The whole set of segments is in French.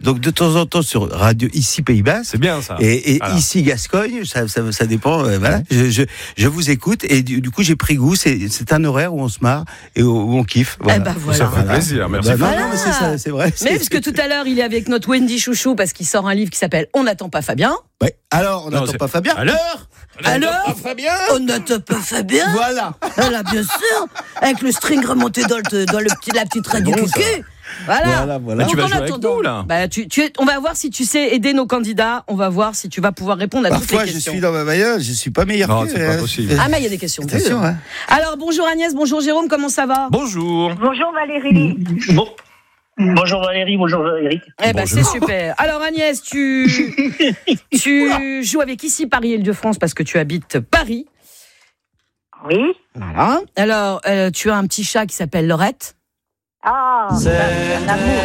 Donc de temps en temps sur radio ici Pays Basque. C'est bien ça. Et voilà. Ici Gascogne, ça dépend. Voilà. Je vous écoute et du coup j'ai pris goût. C'est un horaire où on se marre et où on kiffe. Voilà. Eh ben voilà. Ça fait plaisir. Merci. Non, Voilà. mais c'est ça, c'est vrai. Mais parce que tout à l'heure, il est avec notre Wendy Chouchou parce qu'il sort un livre qui s'appelle On n'attend pas Fabien. Ouais. Alors, on n'attend pas Fabien. Alors Fabien. On n'attend pas Fabien. Voilà. Voilà, bien sûr. Avec le string remonté dans la petite raie du cul. Voilà. Voilà. Tu Donc, vas en jouer avec attendant, nous, là. on va voir si tu sais aider nos candidats. On va voir si tu vas pouvoir répondre à toutes Parfois, les je questions. suis dans ma bagnole, je suis pas meilleur Non, que c'est pas possible. Ah, mais il y a des questions. Attention, dures. hein. Alors, bonjour Agnès, bonjour Jérôme, comment ça va? Bonjour. Bonjour Valérie. Bonjour Valérie, bonjour Eric. Eh ben, c'est super. Alors Agnès, tu joues avec ici Paris-Île-de-France parce que tu habites Paris. Oui. Voilà. Alors, tu as un petit chat qui s'appelle Laurette. Ah, un amour.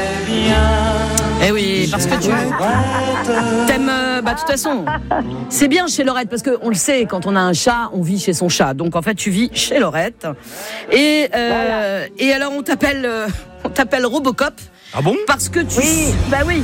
Eh oui, parce que tu t'aimes. De toute façon, c'est bien chez Laurette parce qu'on le sait, quand on a un chat, on vit chez son chat. Donc en fait, tu vis chez Laurette. Et alors, on t'appelle Robocop. Ah bon? Parce que tu. Oui. Bah oui.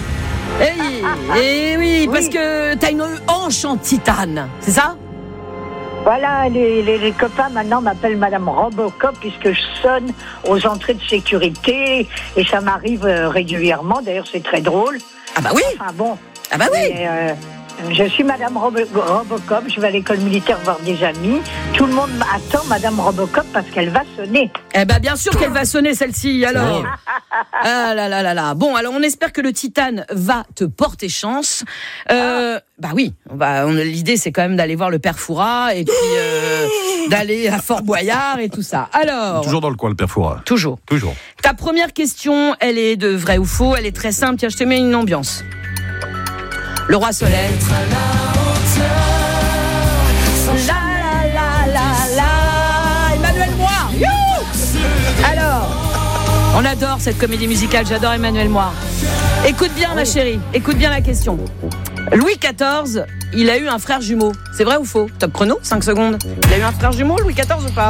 Et oui, parce que t'as une hanche en titane, c'est ça? Voilà, les copains maintenant m'appellent Madame Robocop puisque je sonne aux entrées de sécurité et ça m'arrive régulièrement. D'ailleurs, c'est très drôle. Ah bah oui. Enfin bon. Ah bah oui. Et, je suis Madame Robocop, je vais à l'école militaire voir des amis. Tout le monde attend Madame Robocop parce qu'elle va sonner. Eh ben bien sûr qu'elle va sonner celle-ci, alors. Ah là là là là. Bon, alors on espère que le titane va te porter chance. Bah oui, l'idée c'est quand même d'aller voir le père Fouras et puis d'aller à Fort Boyard et tout ça. Alors. Toujours dans le coin, le père Fouras. Toujours. Ta première question, elle est de vrai ou faux, elle est très simple. Tiens, je te mets une ambiance. Le roi Soleil. La la la la la. Emmanuel Moir. Alors, on adore cette comédie musicale. J'adore Emmanuel Moir. Écoute bien, ma chérie. Écoute bien la question. Louis XIV, il a eu un frère jumeau. C'est vrai ou faux? Top chrono, 5 secondes. Il a eu un frère jumeau, Louis XIV ou pas?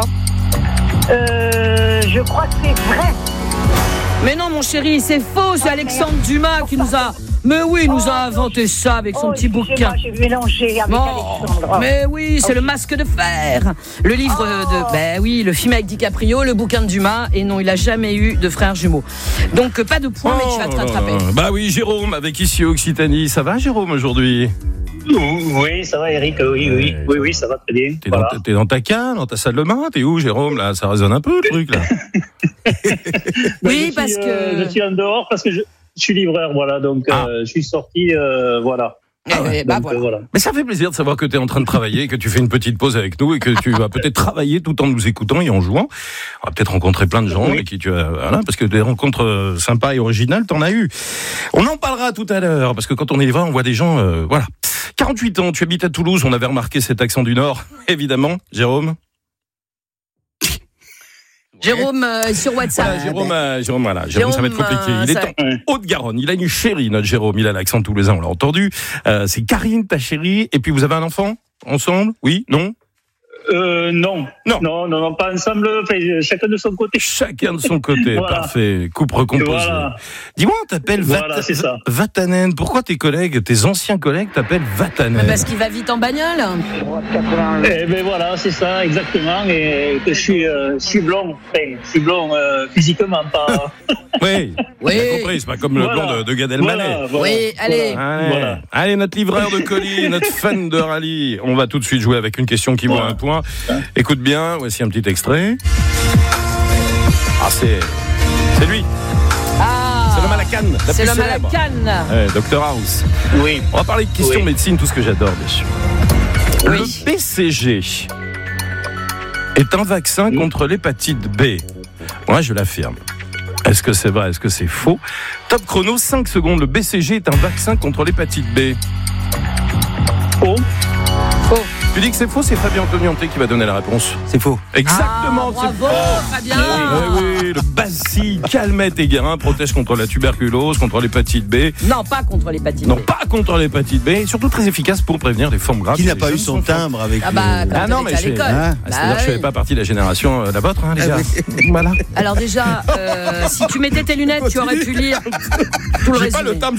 Je crois que c'est vrai. Mais non, mon chéri, c'est faux. C'est Alexandre Dumas qui nous a. Mais oui, il nous a inventé ça avec son petit bouquin. J'ai mélangé avec Alexandre. Mais oui, c'est le Masque de fer. Le livre de. Ben oui, le film avec DiCaprio, le bouquin de Dumas. Et non, il a jamais eu de frères jumeaux. Donc, pas de points, mais tu vas te rattraper. Bah oui, Jérôme, avec ici Occitanie. Ça va, Jérôme, aujourd'hui? Oui, ça va, Eric. Oui, ça va très bien. T'es dans ta cave, dans ta salle de bain? T'es où, Jérôme? Là, ça résonne un peu, le truc, là. Oui, parce que. Je suis en dehors parce que je suis livreur, voilà. Donc, je suis sorti, voilà. Voilà. Mais ça fait plaisir de savoir que tu es en train de travailler, que tu fais une petite pause avec nous et que tu vas peut-être travailler tout en nous écoutant et en jouant. On va peut-être rencontrer plein de gens et qui voilà, parce que des rencontres sympas et originales, t'en as eu. On en parlera tout à l'heure parce que quand on est livreur, on voit des gens, voilà. 48 ans, tu habites à Toulouse, on avait remarqué cet accent du Nord, évidemment. Jérôme? Jérôme sur WhatsApp. Voilà, Jérôme, ça va être compliqué. Il est en Haute-Garonne. Il a une chérie, notre Jérôme. Il a l'accent toulousain, on l'a entendu. C'est Karine, ta chérie. Et puis vous avez un enfant ensemble? Oui? Non? Non, pas ensemble, chacun de son côté. Chacun de son côté, voilà. Parfait. Coupe recomposée. Voilà. Dis-moi, on t'appelle Vatanen. Pourquoi tes anciens collègues t'appellent Vatanen? Parce qu'il va vite en bagnole. Eh ben voilà, c'est ça, exactement. Et que je suis blond. Je suis blond physiquement, pas. Oui. J'ai compris, c'est pas comme le blond de Gad Elmaleh. Voilà. Oui, allez. Allez, notre livreur de colis, notre fan de rallye. On va tout de suite jouer avec une question qui vaut un point. Écoute bien, voici un petit extrait. C'est lui. C'est l'homme à la canne. C'est l'homme à la canne. Dr House. Oui. On va parler de questions médecine, tout ce que j'adore, bien sûr. Oui. Le BCG est un vaccin contre l'hépatite B. Moi, je l'affirme. Est-ce que c'est vrai? Est-ce que c'est faux? Top chrono, 5 secondes. Le BCG est un vaccin contre l'hépatite B. Faux. Tu dis que c'est faux, c'est Fabien Antonianté qui va donner la réponse. C'est faux. Exactement, bravo, Fabien. Oui, le bacille calmette et guérin protège contre la tuberculose, contre l'hépatite B. Non, pas contre l'hépatite B. Non, pas contre l'hépatite B, et surtout très efficace pour prévenir les formes graves. Qui n'a pas eu son timbre avec non, mais à l'école. C'est-à-dire que je ne fais pas partie de la génération la vôtre, les gars. Voilà. Alors déjà, si tu mettais tes lunettes, tu aurais pu lire tout le résumé. J'ai pas le timbre